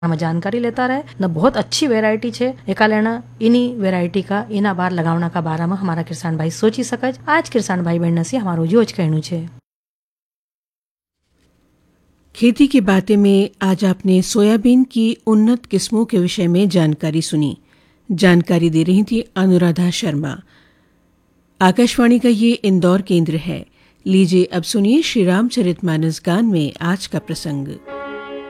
में जानकारी लेता रहे न। बहुत अच्छी वेरायटी छे, एका लेना इनी वेरायटी का इना बार लगावना का बारा में हमारा किसान भाई सोची सकज। आज किसान भाई बहन से हमारो योज कहनु छे। खेती की बातें में आज आपने सोयाबीन की उन्नत किस्मों के विषय में जानकारी सुनी। जानकारी दे रही थी अनुराधा शर्मा। आकाशवाणी का ये इंदौर केंद्र है। लीजिए अब सुनिए श्री रामचरितमानस गान में आज का प्रसंग।